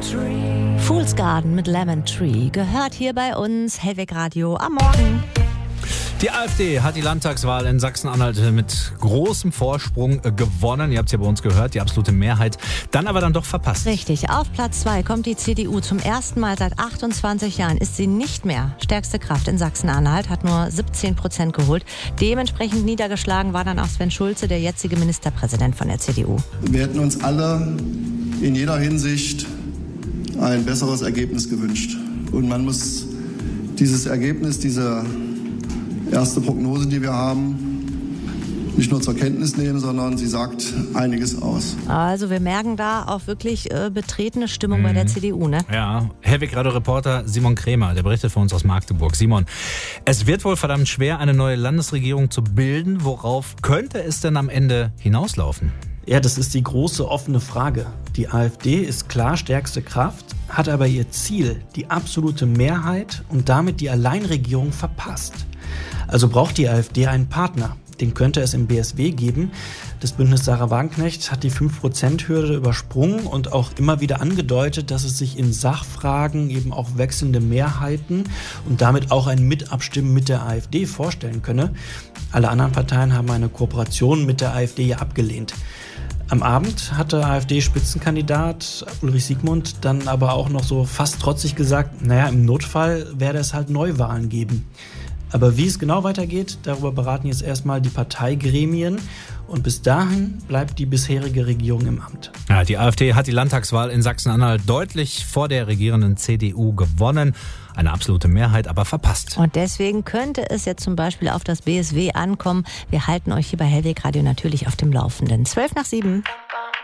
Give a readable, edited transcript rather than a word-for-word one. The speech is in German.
Fool's Garden mit Lemon Tree gehört hier bei uns Hellweg Radio am Morgen. Die AfD hat die Landtagswahl in Sachsen-Anhalt mit großem Vorsprung gewonnen. Ihr habt es ja bei uns gehört, die absolute Mehrheit. Dann aber doch verpasst. Richtig, auf Platz 2 kommt die CDU. Zum ersten Mal seit 28 Jahren ist sie nicht mehr stärkste Kraft in Sachsen-Anhalt, hat nur 17% geholt. Dementsprechend niedergeschlagen war dann auch Sven Schulze, der jetzige Ministerpräsident von der CDU. Wir hätten uns alle in jeder Hinsicht ein besseres Ergebnis gewünscht. Und man muss dieses Ergebnis, diese erste Prognose, die wir haben, nicht nur zur Kenntnis nehmen, sondern sie sagt einiges aus. Also wir merken da auch wirklich betretene Stimmung bei der CDU, ne? Ja, Hellweg-Radio-Reporter Simon Krämer, der berichtet für uns aus Magdeburg. Simon, es wird wohl verdammt schwer, eine neue Landesregierung zu bilden. Worauf könnte es denn am Ende hinauslaufen? Ja, das ist die große offene Frage. Die AfD ist klar stärkste Kraft, hat aber ihr Ziel, die absolute Mehrheit und damit die Alleinregierung verpasst. Also braucht die AfD einen Partner. Den könnte es im BSW geben. Das Bündnis Sarah Wagenknecht hat die 5%-Hürde übersprungen und auch immer wieder angedeutet, dass es sich in Sachfragen eben auch wechselnde Mehrheiten und damit auch ein Mitabstimmen mit der AfD vorstellen könne. Alle anderen Parteien haben eine Kooperation mit der AfD ja abgelehnt. Am Abend hatte AfD-Spitzenkandidat Ulrich Siegmund dann aber auch noch so fast trotzig gesagt, naja, im Notfall werde es halt Neuwahlen geben. Aber wie es genau weitergeht, darüber beraten jetzt erstmal die Parteigremien. Und bis dahin bleibt die bisherige Regierung im Amt. Ja, die AfD hat die Landtagswahl in Sachsen-Anhalt deutlich vor der regierenden CDU gewonnen. Eine absolute Mehrheit aber verpasst. Und deswegen könnte es jetzt zum Beispiel auf das BSW ankommen. Wir halten euch hier bei Hellweg Radio natürlich auf dem Laufenden. 6:55.